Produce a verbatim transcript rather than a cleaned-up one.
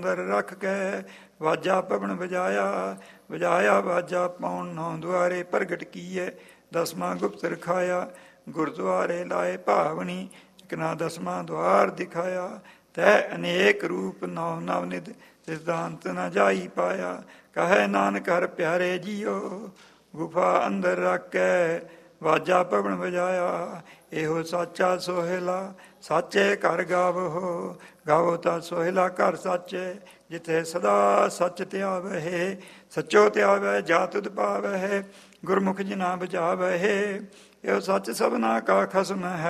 ਅੰਦਰ ਰੱਖ ਕੇ ਵਾਜਾ ਪਵਨ ਵਜਾਇਆ, ਵਜਾਇਆ ਵਾਜਾ ਪਾਉਣ ਨੌ ਦੁਆਰੇ ਪ੍ਰਗਟ ਕੀਏ, ਦਸਵਾਂ ਗੁਪਤ ਰਖਾਇਆ, ਗੁਰਦੁਆਰੇ ਲਾਏ ਭਾਵਨੀ, ਇੱਕ ਨਾ ਦਸਵਾਂ ਦੁਆਰ ਦਿਖਾਇਆ, ਤੈ ਅਨੇਕ ਰੂਪ ਨੌ ਨਵਨਿਧ ਸਿਧਾਂਤ ਨ ਜਾਈ ਪਾਇਆ, ਕਹੈ ਨਾਨਕ ਹਰ ਪਿਆਰੇ ਜੀਓ, ਗੁਫਾ ਅੰਦਰ ਰੱਖ ਕੇ ਵਾਜਾ ਪਵਨ ਵਜਾਇਆ, ਇਹੋ ਸਾਚਾ ਸੋਹਿਲਾ ਸਾਚੇ ਘਰ ਗਾਵੋ, ਗਾਵੋ ਤਾਂ ਸੋਹਿਲਾ ਘਰ ਸਾਚੇ, ਜਿੱਥੇ ਸਦਾ ਸੱਚ ਧਿਆਵਹਿ, ਸੱਚੋ ਧਿਆਵੈ ਜਾ ਤੁਧ ਪਾਵਹਿ, ਗੁਰਮੁਖ ਜਿਨਾ ਬਜਾਵਹਿ, ਇਹੋ ਸੱਚ ਸਭਨਾ ਕਾ ਖਸਮ ਹੈ।